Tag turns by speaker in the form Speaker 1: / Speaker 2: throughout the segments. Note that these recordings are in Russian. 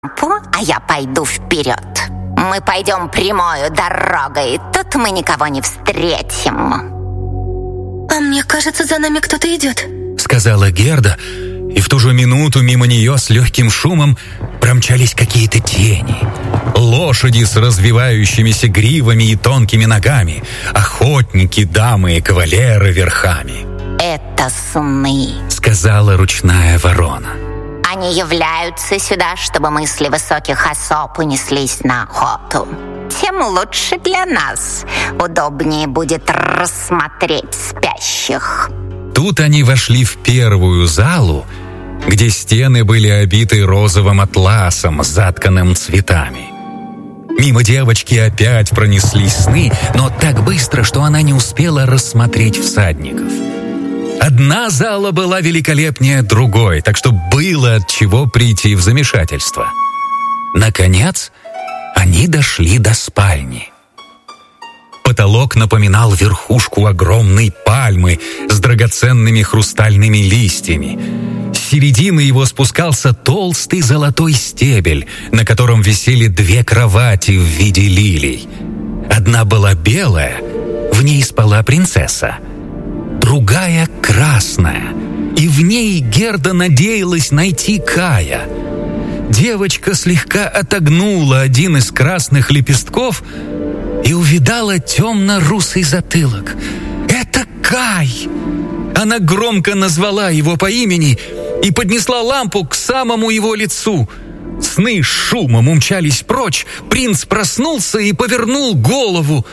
Speaker 1: а я пойду вперед. Мы пойдем прямой дорогой, тут мы никого не встретим.
Speaker 2: А мне кажется, за нами кто-то идет,
Speaker 3: сказала Герда, и в ту же минуту мимо нее с легким шумом промчались какие-то тени. Лошади с развивающимися гривами и тонкими ногами, охотники, дамы и кавалеры верхами.
Speaker 1: Это сны,
Speaker 3: сказала ручная ворона.
Speaker 1: Они являются сюда, чтобы мысли высоких особ унеслись на охоту. Тем лучше для нас. Удобнее будет рассмотреть спящих.
Speaker 3: Тут они вошли в первую залу, где стены были обиты розовым атласом, затканным цветами. Мимо девочки опять пронеслись сны, но так быстро, что она не успела рассмотреть всадников. Одна зала была великолепнее другой, так что было от чего прийти в замешательство. Наконец, они дошли до спальни. Потолок напоминал верхушку огромной пальмы с драгоценными хрустальными листьями. С середины его спускался толстый золотой стебель, на котором висели 2 кровати в виде лилий. Одна была белая, в ней спала принцесса. Другая красная, и в ней Герда надеялась найти Кая. Девочка слегка отогнула один из красных лепестков и увидала темно-русый затылок. «Это Кай!» Она громко назвала его по имени и поднесла лампу к самому его лицу. Сны шумом умчались прочь, принц проснулся и повернул голову.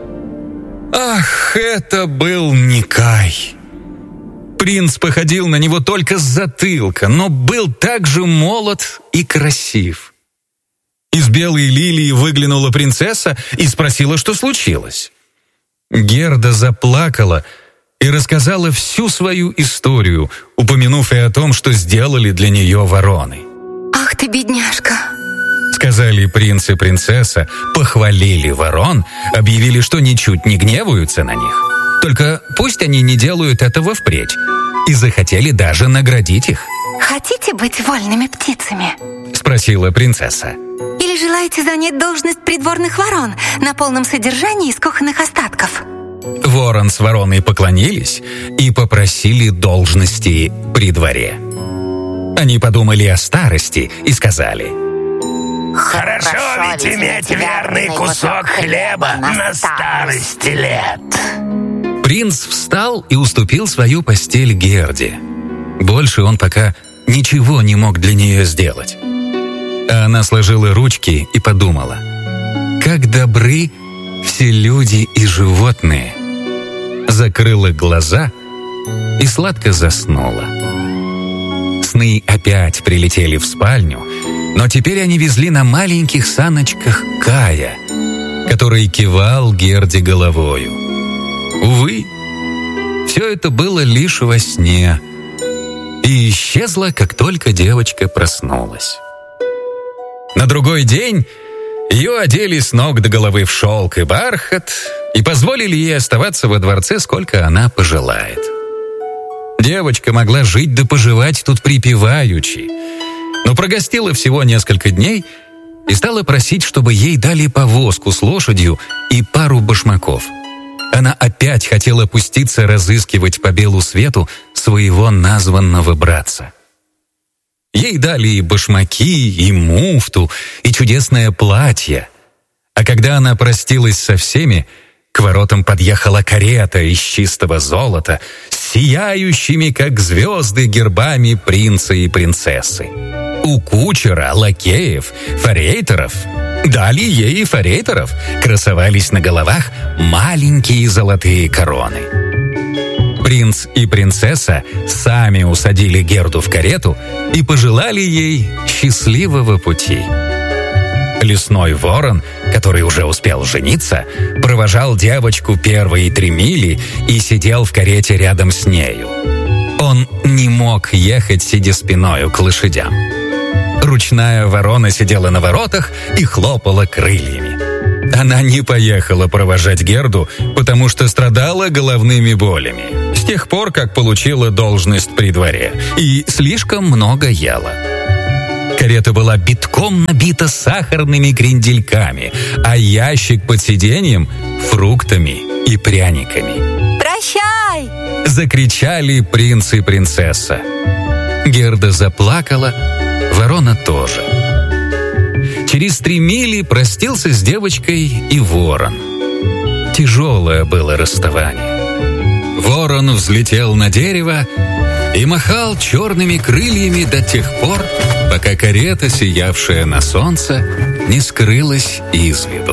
Speaker 3: Ах, это был не Кай. Принц походил на него только с затылка, но был также молод и красив. Из белой лилии выглянула принцесса и спросила, что случилось. Герда заплакала и рассказала всю свою историю, упомянув и о том, что сделали для нее вороны.
Speaker 2: «Ах ты, бедняжка!»
Speaker 3: сказали принц и принцесса, похвалили ворон, объявили, что ничуть не гневаются на них. Только пусть они не делают этого впредь. И захотели даже наградить их.
Speaker 2: «Хотите быть вольными птицами?»
Speaker 3: спросила принцесса.
Speaker 2: «Или желаете занять должность придворных ворон на полном содержании из кухонных остатков?»
Speaker 3: Ворон с вороной поклонились и попросили должности при дворе. Они подумали о старости и сказали:
Speaker 4: «Хорошо ведь иметь верный кусок хлеба на старости лет».
Speaker 3: Принц встал и уступил свою постель Герде. Больше он пока ничего не мог для нее сделать. А она сложила ручки и подумала: как добры все люди и животные. Закрыла глаза и сладко заснула. Сны опять прилетели в спальню, но теперь они везли на маленьких саночках Кая, который кивал Герде головою. Увы, все это было лишь во сне и исчезло, как только девочка проснулась. На другой день ее одели с ног до головы в шелк и бархат и позволили ей оставаться во дворце, сколько она пожелает. Девочка могла жить да поживать тут припеваючи, но прогостила всего несколько дней и стала просить, чтобы ей дали повозку с лошадью и пару башмаков. Она опять хотела пуститься разыскивать по белу свету своего названного братца. Ей дали и башмаки, и муфту, и чудесное платье. А когда она простилась со всеми, к воротам подъехала карета из чистого золота с сияющими, как звезды, гербами принца и принцессы. У кучера, лакеев, форейтеров, дали ей и форейтеров, красовались на головах маленькие золотые короны. Принц и принцесса сами усадили Герду в карету и пожелали ей счастливого пути. Лесной ворон, который уже успел жениться, провожал девочку первые 3 мили и сидел в карете рядом с нею. Он не мог ехать, сидя спиною к лошадям. Ручная ворона сидела на воротах и хлопала крыльями. Она не поехала провожать Герду, потому что страдала головными болями с тех пор, как получила должность при дворе, и слишком много ела. Карета была битком набита сахарными крендельками, а ящик под сиденьем — фруктами и пряниками.
Speaker 2: Прощай!
Speaker 3: Закричали принц и принцесса. Герда заплакала, ворона тоже. Через 3 мили простился с девочкой и ворон. Тяжелое было расставание. Ворон взлетел на дерево и махал черными крыльями до тех пор, пока карета, сиявшая на солнце, не скрылась из виду.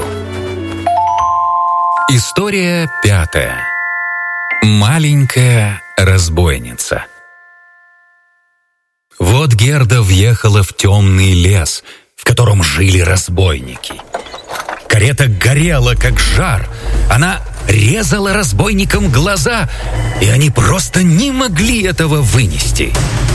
Speaker 3: История 5. Маленькая разбойница. Вот Герда въехала в темный лес, в котором жили разбойники. Карета горела, как жар. Она резала разбойникам глаза, и они просто не могли этого вынести.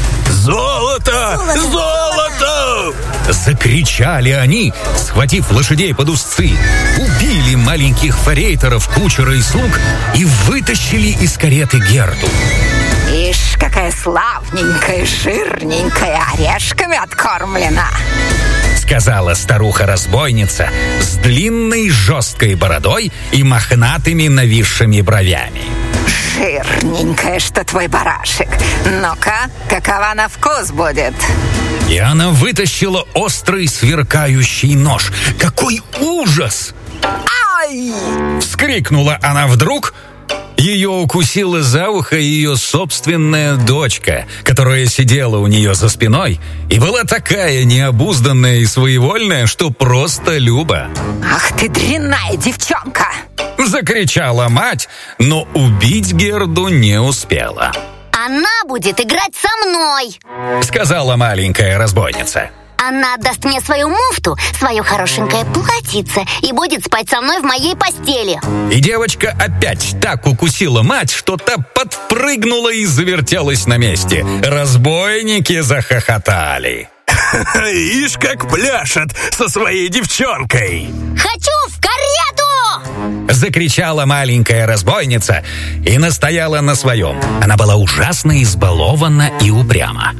Speaker 4: «Золото! Золото!»
Speaker 3: Закричали они, схватив лошадей под узцы, убили маленьких форейтеров, кучера и слуг и вытащили из кареты Герду.
Speaker 1: Ишь, какая славненькая, жирненькая, орешками откормлена,
Speaker 3: сказала старуха-разбойница с длинной жесткой бородой и мохнатыми нависшими бровями.
Speaker 1: Жирненькая, что твой барашек. Ну-ка, какова на вкус будет?
Speaker 3: И она вытащила острый сверкающий нож. Какой ужас!
Speaker 1: Ай!
Speaker 3: Вскрикнула она вдруг. Ее укусила за ухо ее собственная дочка, которая сидела у нее за спиной и была такая необузданная и своевольная, что просто Люба.
Speaker 1: Ах ты дрянная девчонка!
Speaker 3: Закричала мать, но убить Герду не успела.
Speaker 5: Она будет играть со мной,
Speaker 3: сказала маленькая разбойница.
Speaker 5: Она отдаст мне свою муфту, свое хорошенькое платьице и будет спать со мной в моей постели.
Speaker 3: И девочка опять так укусила мать, что та подпрыгнула и завертелась на месте. Разбойники захохотали.
Speaker 4: Ишь, как пляшет со своей девчонкой!
Speaker 5: Хочу в карету!
Speaker 3: Закричала маленькая разбойница и настояла на своем. Она была ужасно избалована и упряма.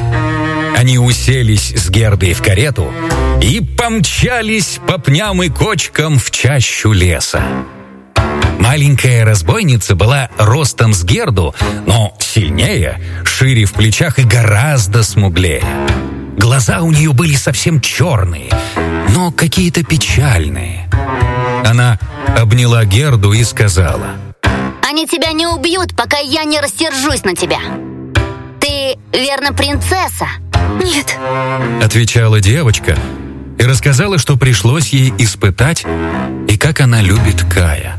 Speaker 3: Они уселись с Гердой в карету и помчались по пням и кочкам в чащу леса. Маленькая разбойница была ростом с Герду, но сильнее, шире в плечах и гораздо смуглее. Глаза у нее были совсем черные, но какие-то печальные. Она обняла Герду и сказала:
Speaker 5: «Они тебя не убьют, пока я не рассержусь на тебя. Ты, верно, принцесса?»
Speaker 2: Нет.
Speaker 3: Отвечала девочка и рассказала, что пришлось ей испытать и как она любит Кая.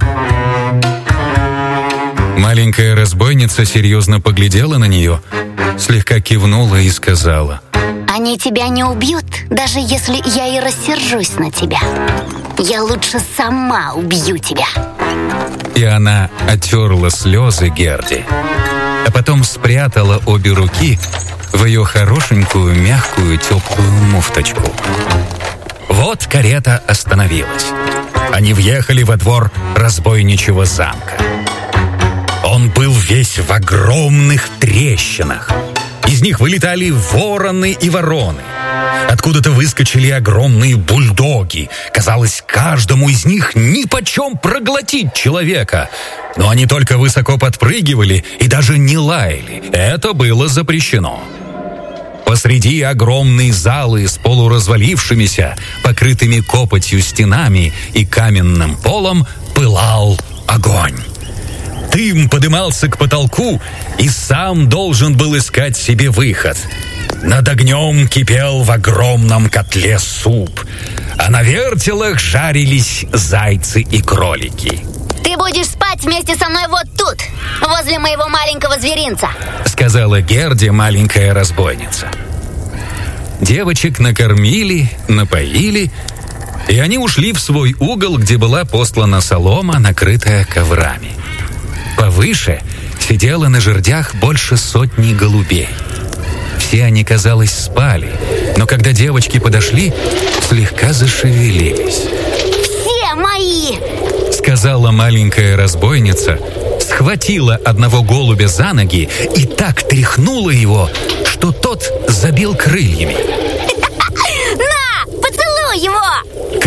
Speaker 3: Маленькая разбойница серьезно поглядела на нее, слегка кивнула и сказала:
Speaker 5: «Они тебя не убьют, даже если я и рассержусь на тебя. Я лучше сама убью тебя».
Speaker 3: И она оттерла слезы Герде, а потом спрятала обе руки в ее хорошенькую, мягкую, теплую муфточку. Вот карета остановилась. Они въехали во двор разбойничьего замка. Он был весь в огромных трещинах. Из них вылетали вороны и вороны. Откуда-то выскочили огромные бульдоги. Казалось, каждому из них нипочем проглотить человека. Но они только высоко подпрыгивали и даже не лаяли. Это было запрещено. Посреди огромной залы с полуразвалившимися, покрытыми копотью стенами и каменным полом пылал огонь. Дым подымался к потолку и сам должен был искать себе выход. Над огнем кипел в огромном котле суп, а на вертелах жарились зайцы и кролики.
Speaker 5: «Ты будешь спать вместе со мной вот тут, возле моего маленького зверинца»,
Speaker 3: сказала Герде маленькая разбойница. Девочек накормили, напоили, и они ушли в свой угол, где была постлана солома, накрытая коврами. Повыше сидело на жердях больше 100 голубей. Все они, казалось, спали, но когда девочки подошли, слегка зашевелились.
Speaker 5: «Все мои!»
Speaker 3: сказала маленькая разбойница, схватила одного голубя за ноги и так тряхнула его, что тот забил крыльями.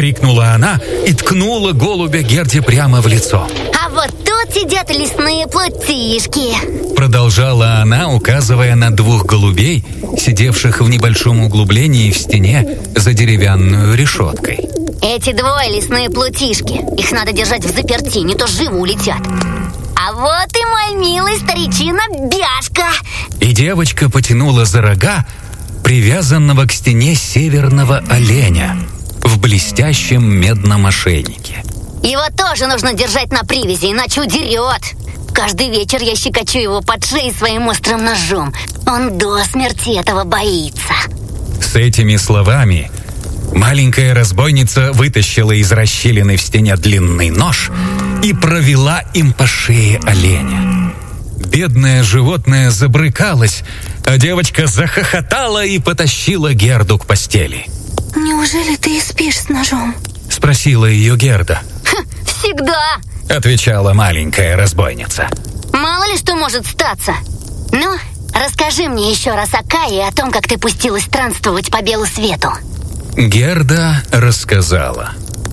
Speaker 3: крикнула она и ткнула голубя Герде прямо в лицо.
Speaker 5: А вот тут сидят лесные плутишки.
Speaker 3: Продолжала она, указывая на двух голубей, сидевших в небольшом углублении в стене за деревянную решеткой.
Speaker 5: Эти двое лесные плутишки. Их надо держать в заперти, не то живо улетят. А вот и мой милый старичина Бяшка.
Speaker 3: И девочка потянула за рога привязанного к стене северного оленя в блестящем медном ошейнике.
Speaker 5: Его тоже нужно держать на привязи, иначе удерет. Каждый вечер я щекочу его под шеей своим острым ножом. Он до смерти этого боится.
Speaker 3: С этими словами маленькая разбойница вытащила из расщелины в стене длинный нож и провела им по шее оленя. Бедное животное забрыкалось, а девочка захохотала и потащила Герду к постели.
Speaker 2: «Неужели ты и спишь с ножом?»
Speaker 3: — спросила ее Герда.
Speaker 5: Всегда,
Speaker 3: — отвечала маленькая разбойница.
Speaker 5: Мало ли что может статься. Ну, расскажи мне еще раз о Кае и о том, как ты пустилась странствовать по белу свету.
Speaker 3: Герда рассказала.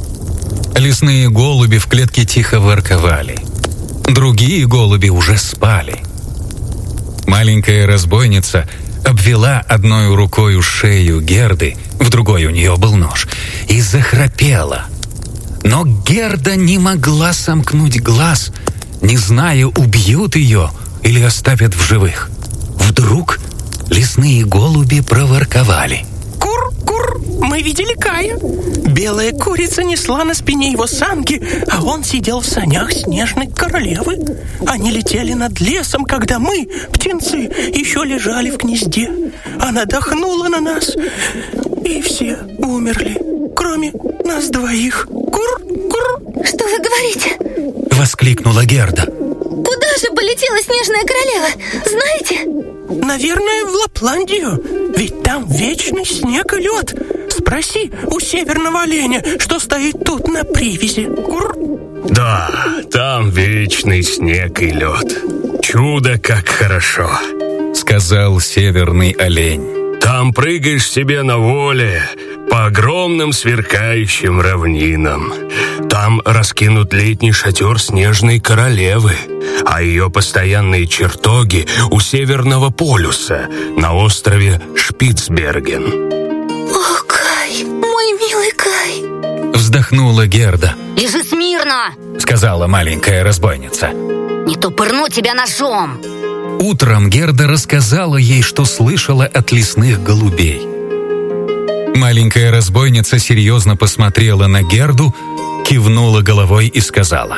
Speaker 3: Лесные голуби в клетке тихо ворковали. Другие голуби уже спали. Маленькая разбойница обвела одной рукой шею Герды, в другой у нее был нож, и захрапела. Но Герда не могла сомкнуть глаз, не зная, убьют ее или оставят в живых. Вдруг лесные голуби проворковали.
Speaker 6: Кур-кур, мы видели Кая. Белая курица несла на спине его санки, а он сидел в санях снежной королевы. Они летели над лесом, когда мы, птенцы, еще лежали в гнезде. Она дохнула на нас, и все умерли, кроме нас двоих. Кур-кур.
Speaker 2: Что вы говорите?
Speaker 3: — воскликнула Герда.
Speaker 2: Куда же полетела снежная королева? Знаете?
Speaker 6: Наверное, в Лапландию. Ведь там вечный снег и лед. Спроси у северного оленя, что стоит тут на привязи. Кур.
Speaker 4: Да, там вечный снег и лед. Чудо, как хорошо,
Speaker 3: — сказал северный олень.
Speaker 4: Там прыгаешь себе на воле по огромным сверкающим равнинам. Там раскинут летний шатер снежной королевы, а ее постоянные чертоги у Северного полюса на острове Шпицберген.
Speaker 2: О, Кай, мой милый Кай!
Speaker 3: Вздохнула Герда.
Speaker 5: Лежи смирно,
Speaker 3: — сказала маленькая разбойница.
Speaker 5: не то пырну тебя ножом.
Speaker 3: Утром Герда рассказала ей, что слышала от лесных голубей. Маленькая разбойница серьезно посмотрела на Герду, кивнула головой и сказала: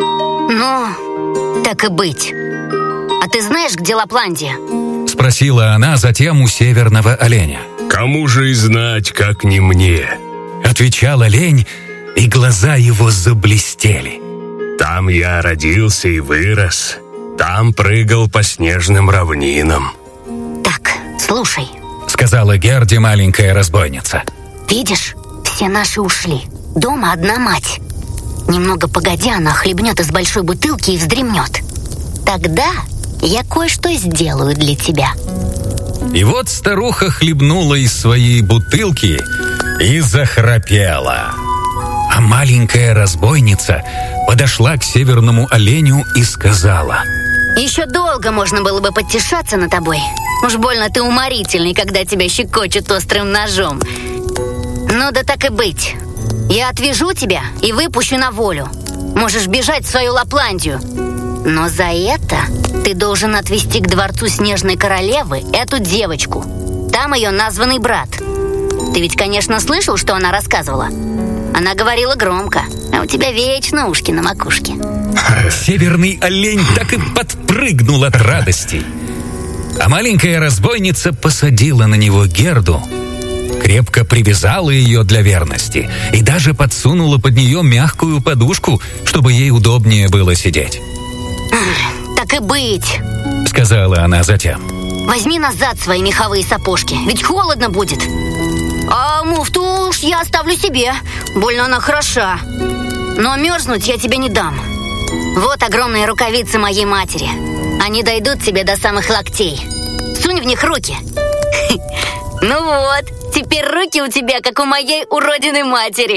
Speaker 5: Ну, так и быть. А ты знаешь, где Лапландия?
Speaker 3: — спросила она затем у северного оленя.
Speaker 4: Кому же и знать, как не мне?
Speaker 3: — отвечал олень, и глаза его заблестели.
Speaker 4: Там я родился и вырос. Там прыгал по снежным равнинам.
Speaker 5: Так, слушай.
Speaker 3: — сказала Герде маленькая разбойница.
Speaker 5: Видишь, все наши ушли. Дома одна мать. Немного погодя, она хлебнет из большой бутылки и вздремнет. Тогда я кое-что сделаю для тебя.
Speaker 3: И вот старуха хлебнула из своей бутылки и захрапела. А маленькая разбойница подошла к северному оленю и сказала:
Speaker 5: Еще долго можно было бы подтешаться над тобой. Уж больно ты уморительный, когда тебя щекочут острым ножом. Ну да так и быть. Я отвяжу тебя и выпущу на волю. Можешь бежать в свою Лапландию. Но за это ты должен отвезти к дворцу Снежной Королевы эту девочку. Там ее названный брат. Ты ведь, конечно, слышал, что она рассказывала? Она говорила громко, а у тебя вечно ушки на макушке.
Speaker 3: Северный олень так и подпрыгнул от радости. А маленькая разбойница посадила на него Герду, крепко привязала ее для верности и даже подсунула под нее мягкую подушку, чтобы ей удобнее было сидеть.
Speaker 5: Так и быть,
Speaker 3: — сказала она затем.
Speaker 5: Возьми назад свои меховые сапожки, ведь холодно будет. А муфту уж я оставлю себе, больно она хороша. Но мерзнуть я тебе не дам. Вот огромные рукавицы моей матери. Они дойдут тебе до самых локтей. Сунь в них руки. Ну вот, теперь руки у тебя, как у моей уродиной матери.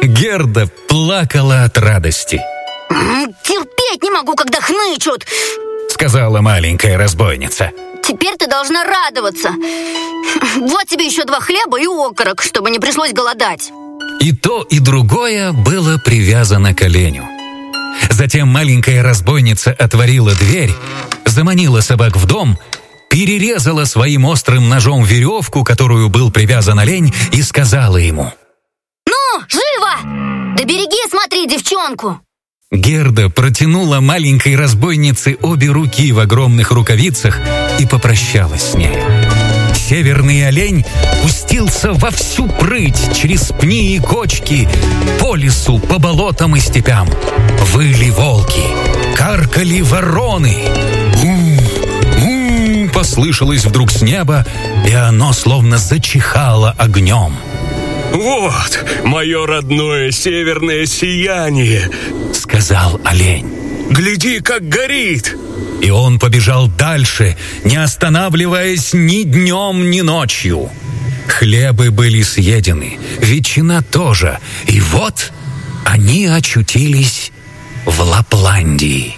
Speaker 3: Герда плакала от радости.
Speaker 5: Терпеть не могу, когда хнычут,
Speaker 3: сказала маленькая разбойница.
Speaker 5: Теперь ты должна радоваться. Вот тебе еще 2 хлеба и окорок, чтобы не пришлось голодать.
Speaker 3: И то, и другое было привязано к оленю. Затем маленькая разбойница отворила дверь, заманила собак в дом, перерезала своим острым ножом веревку, которую был привязан олень, и сказала ему:
Speaker 5: «Ну, живо! Да береги, смотри, девчонку!»
Speaker 3: Герда протянула маленькой разбойнице обе руки в огромных рукавицах и попрощалась с ней. Северный олень пустился во всю прыть через пни и кочки, по лесу, по болотам и степям. Выли волки, каркали вороны. «У-у-у!» послышалось вдруг с неба, и оно словно зачихало огнем.
Speaker 4: «Вот мое родное северное сияние», —
Speaker 3: сказал олень.
Speaker 4: «Гляди, как горит!»
Speaker 3: И он побежал дальше, не останавливаясь ни днем, ни ночью. Хлебы были съедены, ветчина тоже. И вот они очутились в Лапландии.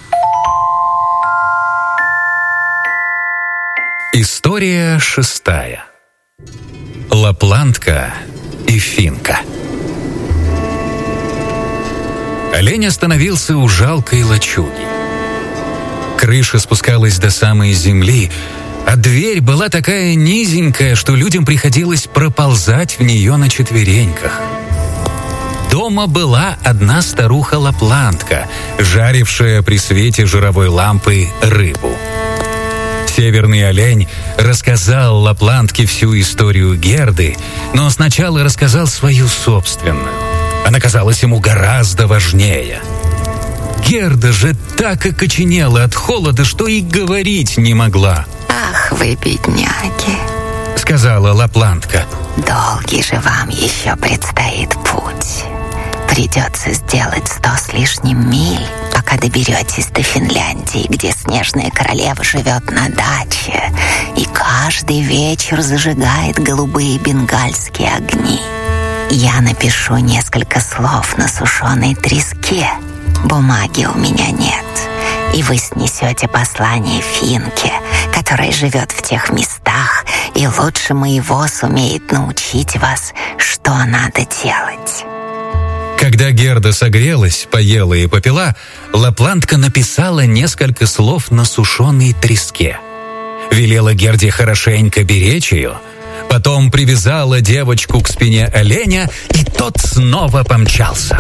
Speaker 3: История 6. Лапландка и финка. Олень остановился у жалкой лачуги. Крыша спускалась до самой земли, а дверь была такая низенькая, что людям приходилось проползать в нее на четвереньках. Дома была одна старуха-лапландка, жарившая при свете жировой лампы рыбу. Северный олень рассказал лапландке всю историю Герды, но сначала рассказал свою собственную. Она казалась ему гораздо важнее. Герда же так окоченела от холода, что и говорить не могла.
Speaker 1: «Ах вы, бедняги!»
Speaker 3: — сказала лапландка.
Speaker 1: «Долгий же вам еще предстоит путь. Придется сделать 100 с лишним миль, пока доберетесь до Финляндии, где снежная королева живет на даче и каждый вечер зажигает голубые бенгальские огни. Я напишу несколько слов на сушеной треске. Бумаги у меня нет, и вы снесете послание Финке, которая живет в тех местах и лучше моего сумеет научить вас, что надо делать».
Speaker 3: Когда Герда согрелась, поела и попила, лапландка написала несколько слов на сушеной треске. Велела Герде хорошенько беречь ее, потом привязала девочку к спине оленя, и тот снова помчался.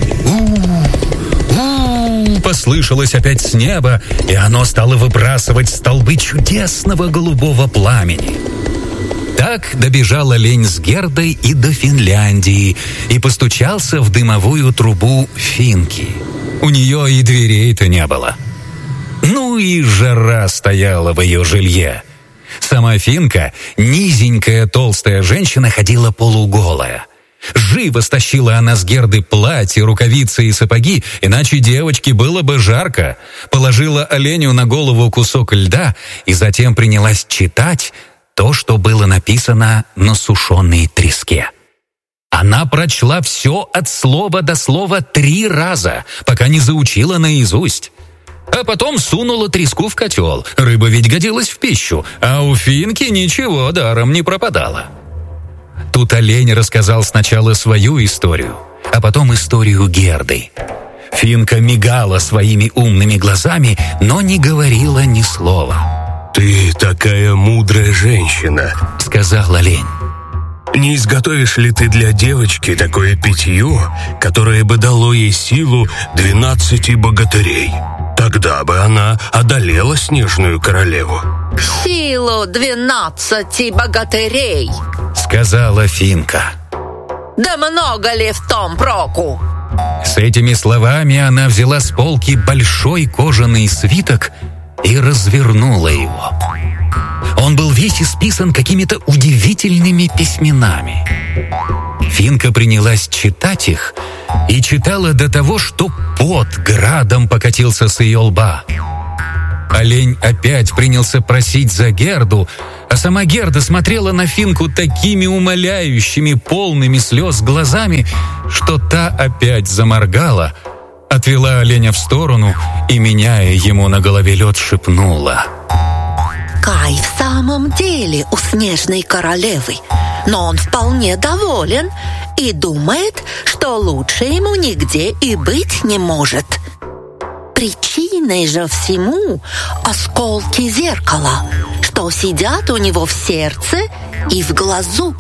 Speaker 3: «У-у-у!» послышалось опять с неба, и оно стало выбрасывать столбы чудесного голубого пламени. Так добежал олень с Гердой и до Финляндии и постучался в дымовую трубу финки. У нее и дверей-то не было. Ну и жара стояла в ее жилье. Сама финка, низенькая толстая женщина, ходила полуголая. Живо стащила она с Герды платье, рукавицы и сапоги, иначе девочке было бы жарко. Положила оленю на голову кусок льда и затем принялась читать то, что было написано на сушеной треске. Она прочла все от слова до слова 3 раза, пока не заучила наизусть. А потом сунула треску в котел. Рыба ведь годилась в пищу, а у финки ничего даром не пропадало. Тут олень рассказал сначала свою историю, а потом историю Герды. Финка мигала своими умными глазами, но не говорила ни слова.
Speaker 4: «Ты такая мудрая женщина», —
Speaker 3: сказал олень.
Speaker 4: «Не изготовишь ли ты для девочки такое питье, которое бы дало ей силу 12 богатырей? Тогда бы она одолела снежную королеву».
Speaker 7: «Силу 12 богатырей»,
Speaker 3: — сказала финка.
Speaker 7: «Да много ли в том проку?»
Speaker 3: С этими словами она взяла с полки большой кожаный свиток и развернула его. Он был весь исписан какими-то удивительными письменами. Финка принялась читать их и читала до того, что пот градом покатился с ее лба. Олень опять принялся просить за Герду, а сама Герда смотрела на Финку такими умоляющими, полными слез глазами, что та опять заморгала, отвела оленя в сторону и, меняя ему на голове лед, шепнула:
Speaker 7: Кай в самом деле у снежной королевы, но он вполне доволен и думает, что лучше ему нигде и быть не может. Причиной же всему осколки зеркала, что сидят у него в сердце и в глазу.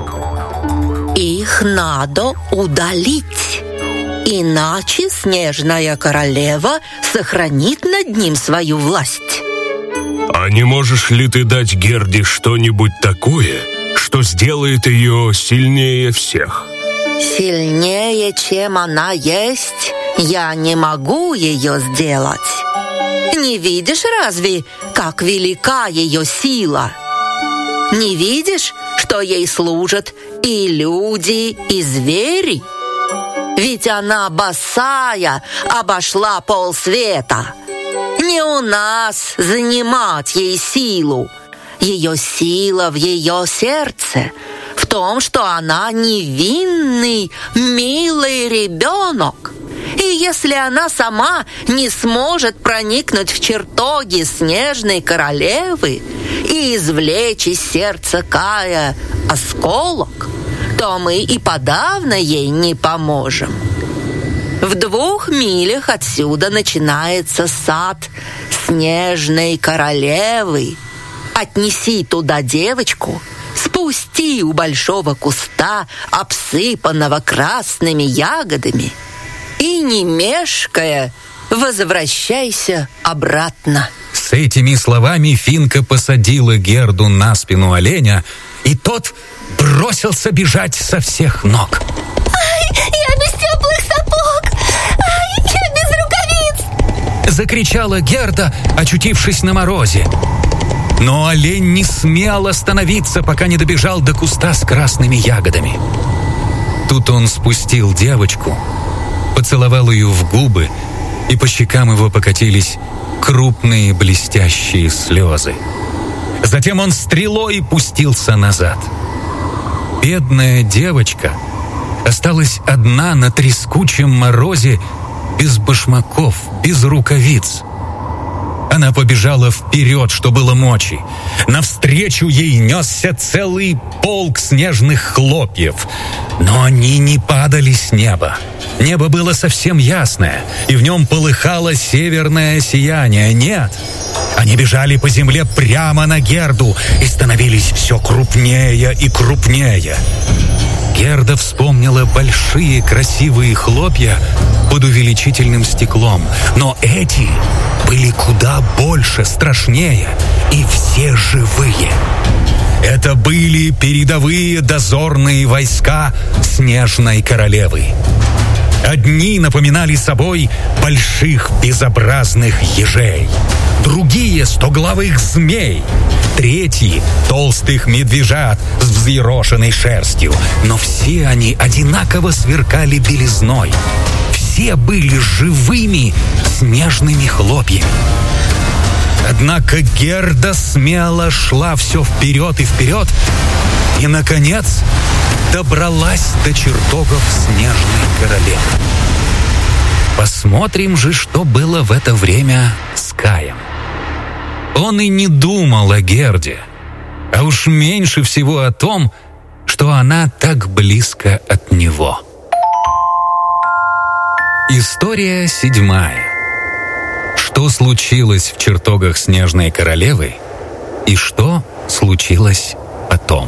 Speaker 7: Их надо удалить, иначе снежная королева сохранит над ним свою власть.
Speaker 4: А не можешь ли ты дать Герде что-нибудь такое, что сделает ее сильнее всех?
Speaker 7: Сильнее, чем она есть, я не могу ее сделать. Не видишь разве, как велика ее сила? Не видишь, что ей служат и люди, и звери? Ведь она босая обошла полсвета. Не у нас занимать ей силу. Ее сила в ее сердце, в том, что она невинный, милый ребенок. И если она сама не сможет проникнуть в чертоги снежной королевы и извлечь из сердца Кая осколок, то мы и подавно ей не поможем. В 2 милях отсюда начинается сад снежной королевы. Отнеси туда девочку, спусти у большого куста, обсыпанного красными ягодами, и, не мешкая, возвращайся обратно.
Speaker 3: С этими словами Финка посадила Герду на спину оленя, и тот бросился бежать со всех ног.
Speaker 2: Ай, я без теплых сапог! Ай, я без рукавиц!
Speaker 3: Закричала Герда, очутившись на морозе. Но олень не смел остановиться, пока не добежал до куста с красными ягодами. Тут он спустил девочку, поцеловал ее в губы, и по щекам его покатились крупные блестящие слезы. Затем он стрелой пустился назад. Бедная девочка осталась одна на трескучем морозе, без башмаков, без рукавиц. Она побежала вперед, что было мочи. Навстречу ей несся целый полк снежных хлопьев. Но они не падали с неба. Небо было совсем ясное, и в нем полыхало северное сияние. Нет, они бежали по земле прямо на Герду и становились все крупнее и крупнее. Герда вспомнила большие красивые хлопья под увеличительным стеклом, но эти были куда больше, страшнее, и все живые. Это были передовые дозорные войска снежной королевы. Одни напоминали собой больших безобразных ежей, другие — стоглавых змей, третьи — толстых медвежат с взъерошенной шерстью. Но все они одинаково сверкали белизной. Все были живыми снежными хлопьями. Однако Герда смело шла все вперед и вперед, и, наконец, добралась до чертогов снежной королевы. Посмотрим же, что было в это время с Каем. Он и не думал о Герде, а уж меньше всего о том, что она так близко от него. История 7. Что случилось в чертогах снежной королевы и что случилось потом?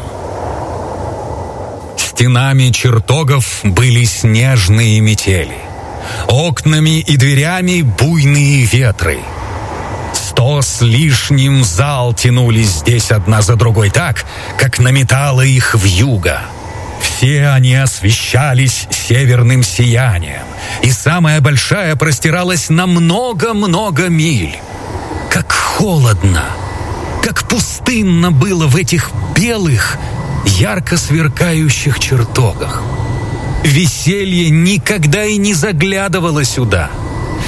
Speaker 3: Стенами чертогов были снежные метели, окнами и дверями буйные ветры. 100 с лишним зал тянулись здесь одна за другой так, как наметало их вьюга. Все они освещались северным сиянием, и самая большая простиралась на много-много миль. Как холодно, как пустынно было в этих белых, ярко сверкающих чертогах. Веселье никогда и не заглядывало сюда.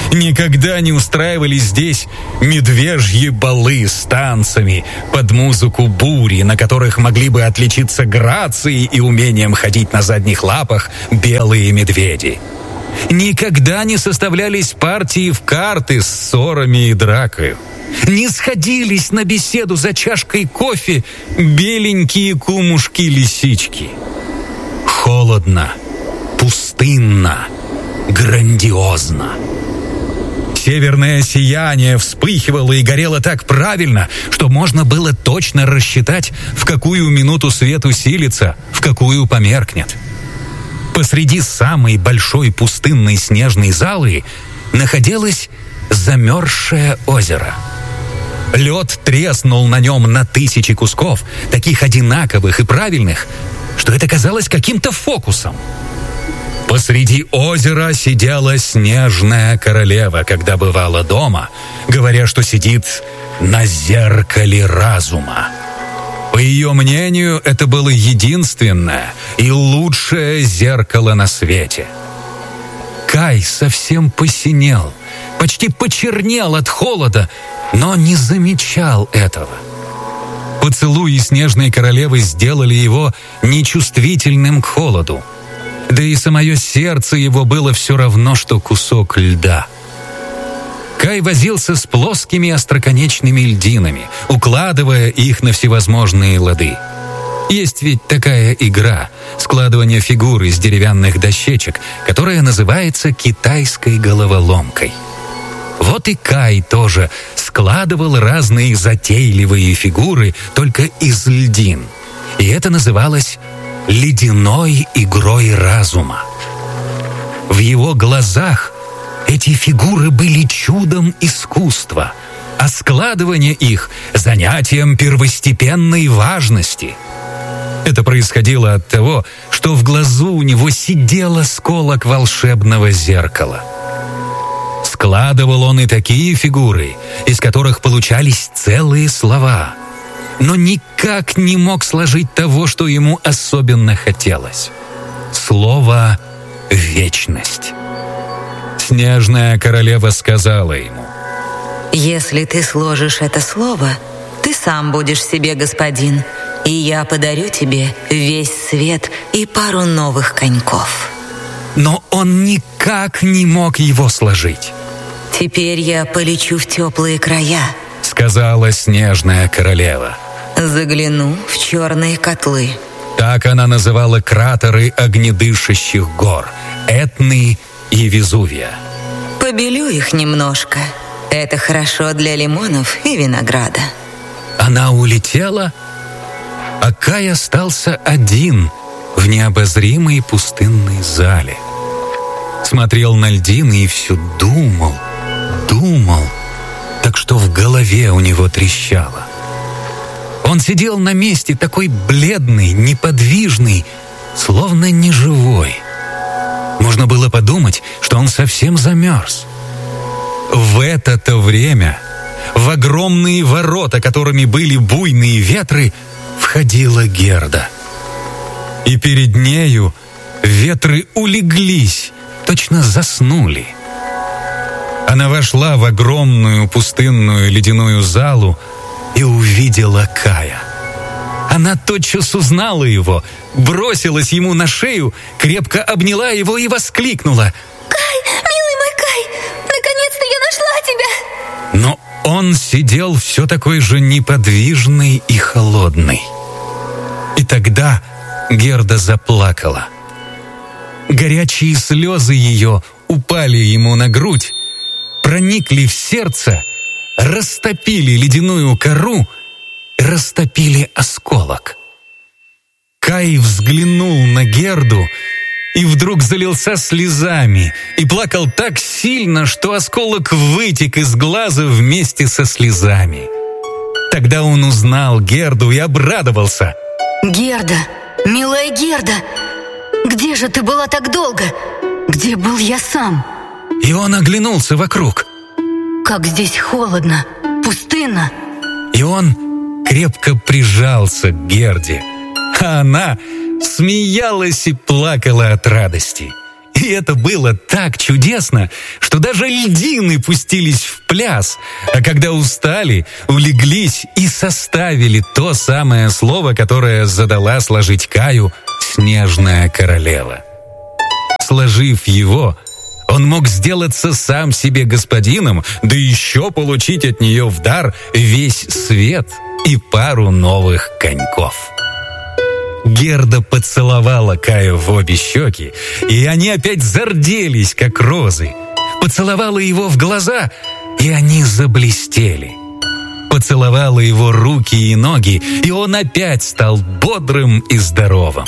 Speaker 3: Никогда не устраивались здесь медвежьи балы с танцами под музыку бури, на которых могли бы отличиться грацией и умением ходить на задних лапах белые медведи. Никогда не составлялись партии в карты с ссорами и дракою. Не сходились на беседу за чашкой кофе беленькие кумушки-лисички. Холодно, пустынно, грандиозно. Северное сияние вспыхивало и горело так правильно, что можно было точно рассчитать, в какую минуту свет усилится, в какую померкнет. Посреди самой большой пустынной снежной залы находилось замерзшее озеро. Лед треснул на нем на тысячи кусков, таких одинаковых и правильных, что это казалось каким-то фокусом. Посреди озера сидела снежная королева, когда бывала дома, говоря, что сидит на зеркале разума. По ее мнению, это было единственное и лучшее зеркало на свете. Кай совсем посинел, почти почернел от холода, но не замечал этого. Поцелуи снежной королевы сделали его нечувствительным к холоду. Да и самое сердце его было все равно, что кусок льда. Кай возился с плоскими остроконечными льдинами, укладывая их на всевозможные лады. Есть ведь такая игра — складывание фигур из деревянных дощечек, которая называется китайской головоломкой. Вот и Кай тоже складывал разные затейливые фигуры только из льдин. И это называлось ледяной игрой разума. В его глазах эти фигуры были чудом искусства, а складывание их — занятием первостепенной важности. Это происходило от того, что в глазу у него сидел осколок волшебного зеркала. Складывал он и такие фигуры, из которых получались целые слова, но никак не мог сложить того, что ему особенно хотелось. Слово «вечность». Снежная королева сказала ему:
Speaker 7: «Если ты сложишь это слово, ты сам будешь себе господин, и я подарю тебе весь свет и пару новых коньков».
Speaker 3: Но он никак не мог его сложить.
Speaker 7: «Теперь я полечу в теплые края»,
Speaker 3: — сказала снежная королева.
Speaker 7: «Загляну в черные котлы».
Speaker 3: Так она называла кратеры огнедышащих гор — Этны и Везувия.
Speaker 7: «Побелю их немножко. Это хорошо для лимонов и винограда».
Speaker 3: Она улетела, а Кай остался один в необозримой пустынной зале. Смотрел на льдины и все думал, так что в голове у него трещало. Он сидел на месте такой бледный, неподвижный, словно неживой. Можно было подумать, что он совсем замерз. В это-то время в огромные ворота, которыми были буйные ветры, входила Герда. И перед нею ветры улеглись, точно заснули. Она вошла в огромную пустынную ледяную залу и увидела Кая. Она тотчас узнала его, бросилась ему на шею, крепко обняла его и воскликнула:
Speaker 2: «Кай, милый мой Кай, наконец-то я нашла тебя!»
Speaker 3: Но он сидел все такой же неподвижный и холодный. И тогда Герда заплакала. Горячие слезы ее упали ему на грудь, проникли в сердце, растопили ледяную кору, растопили осколок. Кай взглянул на Герду и вдруг залился слезами и плакал так сильно, что осколок вытек из глаза вместе со слезами. Тогда он узнал Герду и обрадовался.
Speaker 5: Герда, милая Герда, где же ты была так долго? Где был я сам?
Speaker 3: И он оглянулся вокруг.
Speaker 5: Как здесь холодно, пустынно.
Speaker 3: И он крепко прижался к Герде, а она смеялась и плакала от радости. И И это было так чудесно, что даже льдины пустились в пляс, а когда устали, улеглись и составили то самое слово, которое задала сложить Каю снежная королева. Сложив его, он мог сделаться сам себе господином, да еще получить от нее в дар весь свет и пару новых коньков. Герда поцеловала Каю в обе щеки, и они опять зарделись, как розы. Поцеловала его в глаза, и они заблестели. Поцеловала его руки и ноги, и он опять стал бодрым и здоровым.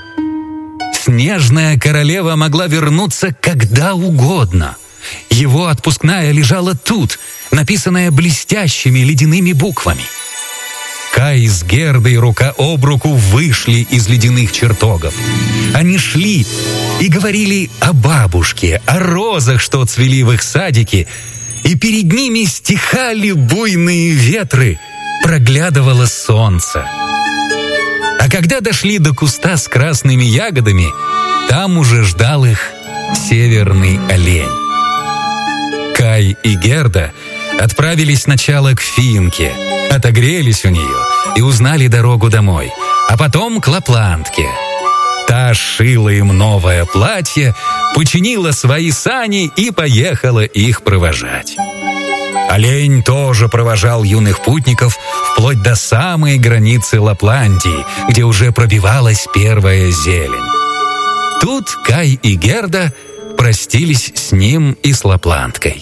Speaker 3: Снежная королева могла вернуться когда угодно. Его отпускная лежала тут, написанная блестящими ледяными буквами. Кай с Гердой рука об руку вышли из ледяных чертогов. Они шли и говорили о бабушке, о розах, что цвели в их садике, и перед ними стихали буйные ветры, проглядывало солнце. А когда дошли до куста с красными ягодами, там уже ждал их северный олень. Кай и Герда отправились сначала к Финке, отогрелись у нее и узнали дорогу домой, а потом к Лапландке. Та сшила им новое платье, починила свои сани и поехала их провожать. Олень тоже провожал юных путников вплоть до самой границы Лапландии, где уже пробивалась первая зелень. Тут Кай и Герда простились с ним и с Лапландкой.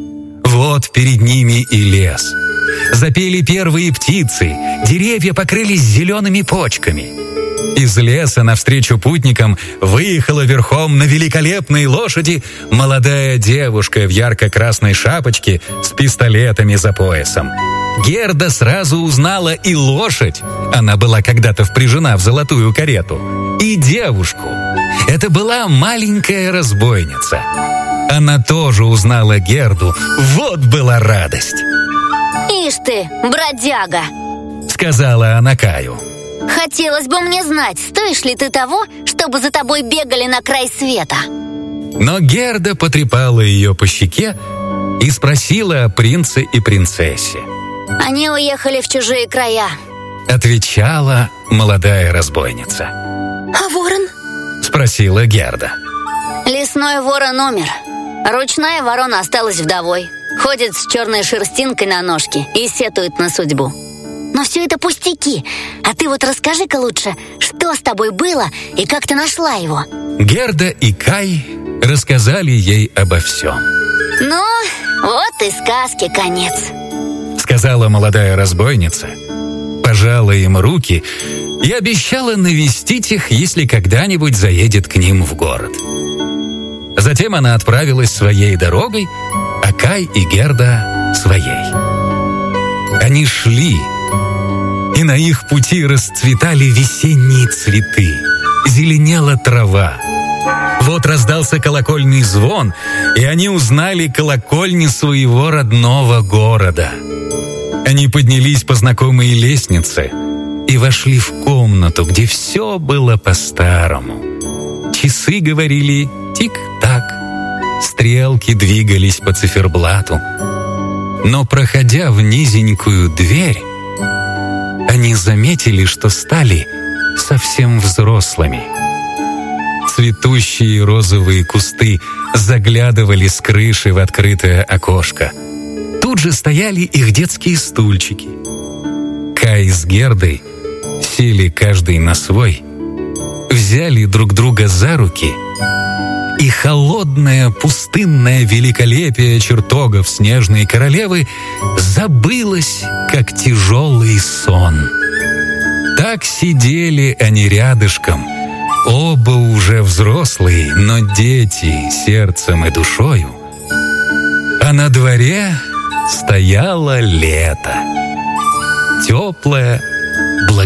Speaker 3: Вот перед ними и лес. Запели первые птицы, деревья покрылись зелеными почками. Из леса навстречу путникам выехала верхом на великолепной лошади молодая девушка в ярко-красной шапочке с пистолетами за поясом. Герда сразу узнала и лошадь, она была когда-то впряжена в золотую карету, и девушку. Это была маленькая разбойница. Она тоже узнала Герду, вот была радость.
Speaker 5: «Ишь ты, бродяга!»
Speaker 3: — сказала она Каю.
Speaker 5: «Хотелось бы мне знать, стоишь ли ты того, чтобы за тобой бегали на край света?»
Speaker 3: Но Герда потрепала ее по щеке и спросила о принце и принцессе.
Speaker 5: «Они уехали в чужие края»,
Speaker 3: — отвечала молодая разбойница.
Speaker 2: «А ворон?»
Speaker 3: — спросила Герда.
Speaker 5: «Лесной ворон умер. Ручная ворона осталась вдовой. Ходит с черной шерстинкой на ножке и сетует на судьбу. Но все это пустяки. А ты вот расскажи-ка лучше, что с тобой было и как ты нашла его?»
Speaker 3: Герда и Кай рассказали ей обо всем.
Speaker 5: «Ну, вот и сказки конец»,
Speaker 3: — сказала молодая разбойница, пожала им руки и обещала навестить их, если когда-нибудь заедет к ним в город. Затем она отправилась своей дорогой, а Кай и Герда — своей. Они шли, и на их пути расцветали весенние цветы, зеленела трава. Вот раздался колокольный звон, и они узнали колокольни своего родного города. Они поднялись по знакомой лестнице и вошли в комнату, где все было по-старому. Часы говорили тик-так, стрелки двигались по циферблату. Но, проходя в низенькую дверь, они заметили, что стали совсем взрослыми. Цветущие розовые кусты заглядывали с крыши в открытое окошко. Тут же стояли их детские стульчики. Кай с Гердой сели каждый на свой, взяли друг друга за руки, и холодное пустынное великолепие чертогов снежной королевы забылось, как тяжелый сон. Так сидели они рядышком, оба уже взрослые, но дети сердцем и душою. А на дворе стояло лето. Теплое,